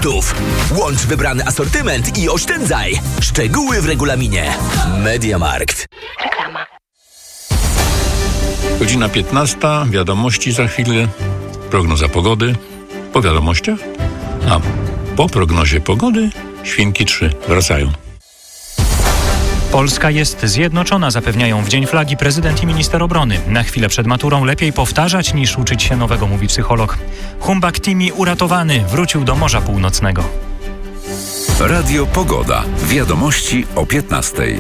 produktów. Łącz wybrany asortyment i oszczędzaj. Szczegóły w regulaminie. MediaMarkt. Reklama. Godzina 15, wiadomości za chwilę, prognoza pogody, po wiadomościach, a po prognozie pogody Świnki 3 wracają. Polska jest zjednoczona, zapewniają w Dzień Flagi prezydent i minister obrony. Na chwilę przed maturą lepiej powtarzać niż uczyć się nowego, mówi psycholog. Humbug Timi uratowany, wrócił do Morza Północnego. Radio Pogoda. Wiadomości o 15:00.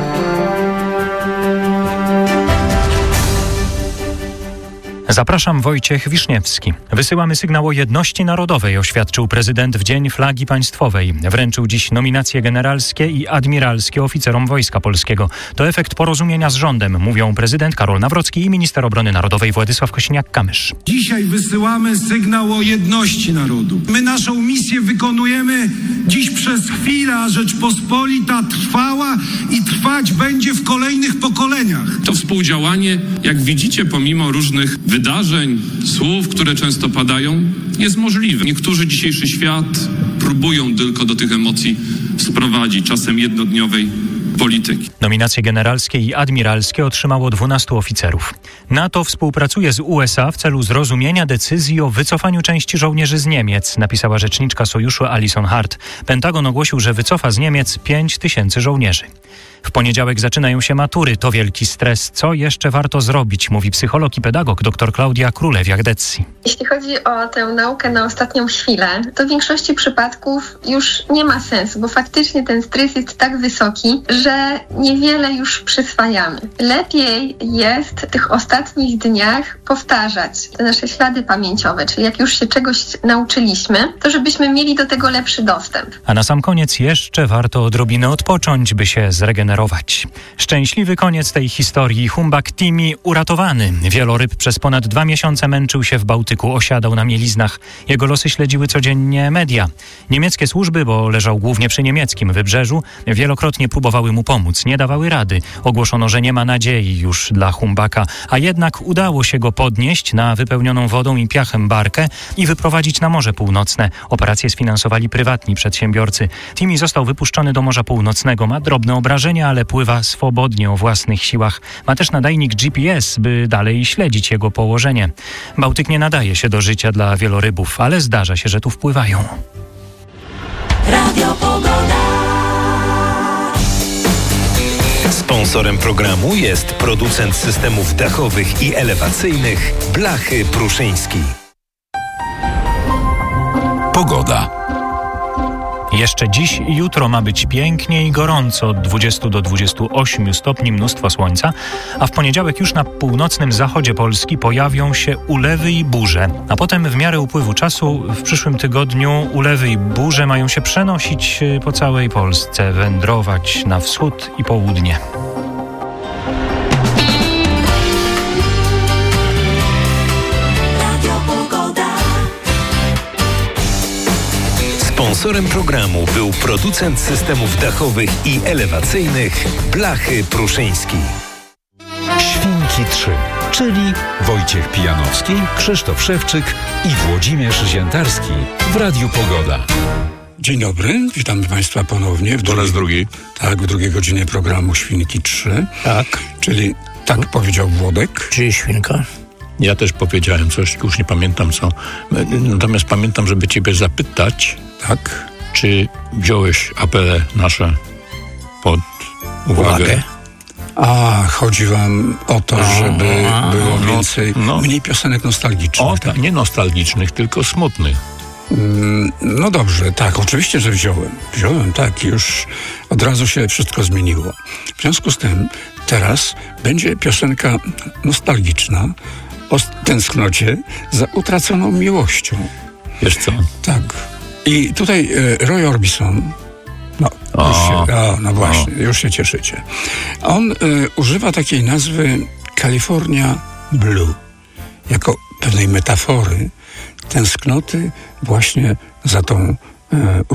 Zapraszam, Wojciech Wiszniewski. Wysyłamy sygnał o jedności narodowej, oświadczył prezydent w Dzień Flagi Państwowej. Wręczył dziś nominacje generalskie i admiralskie oficerom Wojska Polskiego. To efekt porozumienia z rządem, mówią prezydent Karol Nawrocki i minister obrony narodowej Władysław Kosiniak-Kamysz. Dzisiaj wysyłamy sygnał o jedności narodu. My naszą misję wykonujemy dziś przez chwilę, a Rzeczpospolita trwała i trwać będzie w kolejnych pokoleniach. To współdziałanie, jak widzicie, pomimo różnych wydarzeń, słów, które często padają, jest możliwe. Niektórzy dzisiejszy świat próbują tylko do tych emocji sprowadzić, czasem jednodniowej polityki. Nominacje generalskie i admiralskie otrzymało 12 oficerów. NATO współpracuje z USA w celu zrozumienia decyzji o wycofaniu części żołnierzy z Niemiec, napisała rzeczniczka sojuszu Alison Hart. Pentagon ogłosił, że wycofa z Niemiec 5000 żołnierzy. W poniedziałek zaczynają się matury. To wielki stres. Co jeszcze warto zrobić, mówi psycholog i pedagog dr Klaudia Królew-Jagdecki. Jeśli chodzi o tę naukę na ostatnią chwilę, to w większości przypadków już nie ma sensu, bo faktycznie ten stres jest tak wysoki, że niewiele już przyswajamy. Lepiej jest w tych ostatnich dniach powtarzać te nasze ślady pamięciowe, czyli jak już się czegoś nauczyliśmy, to żebyśmy mieli do tego lepszy dostęp. A na sam koniec jeszcze warto odrobinę odpocząć, by się zregenerować. Szczęśliwy koniec tej historii. Humbug Timi uratowany. Wieloryb przez ponad 2 miesiące męczył się w Bałtyku, osiadał na mieliznach. Jego losy śledziły codziennie media. Niemieckie służby, bo leżał głównie przy niemieckim wybrzeżu, wielokrotnie próbowały mu pomóc. Nie dawały rady. Ogłoszono, że nie ma nadziei już dla Humbuga, a jednak udało się go podnieść na wypełnioną wodą i piachem barkę i wyprowadzić na Morze Północne. Operację sfinansowali prywatni przedsiębiorcy. Timi został wypuszczony do Morza Północnego. Ma drobne obrażenia, ale pływa swobodnie o własnych siłach. Ma też nadajnik GPS, by dalej śledzić jego położenie. Bałtyk nie nadaje się do życia dla wielorybów, ale zdarza się, że tu wpływają. Radio Pogoda. Sponsorem programu jest producent systemów dachowych i elewacyjnych Blachy Pruszyński. Pogoda. Jeszcze dziś i jutro ma być pięknie i gorąco, od 20 do 28 stopni, mnóstwo słońca, a w poniedziałek już na północnym zachodzie Polski pojawią się ulewy i burze. A potem w miarę upływu czasu w przyszłym tygodniu ulewy i burze mają się przenosić po całej Polsce, wędrować na wschód i południe. Sponsorem programu był producent systemów dachowych i elewacyjnych Blachy Pruszyński. Świnki 3, czyli Wojciech Pijanowski, Krzysztof Szewczyk i Włodzimierz Ziętarski w Radiu Pogoda. Dzień dobry, witamy Państwa ponownie. Po raz drugi. Tak, w drugiej godzinie programu Świnki 3. Tak. Czyli tak powiedział Włodek. Czyli świnka. Ja też powiedziałem coś, już nie pamiętam co. Natomiast pamiętam, żeby ciebie zapytać, Tak. czy wziąłeś apele nasze pod uwagę? A, chodzi wam o to, żeby było więcej, mniej piosenek nostalgicznych. Nie nostalgicznych, tylko smutnych. No dobrze, tak, oczywiście, że wziąłem. Wziąłem, tak, już od razu się wszystko zmieniło. W związku z tym teraz będzie piosenka nostalgiczna o tęsknocie za utraconą miłością. Wiesz co? Tak. I tutaj Roy Orbison, już się cieszycie. On używa takiej nazwy California Blue jako pewnej metafory tęsknoty właśnie za tą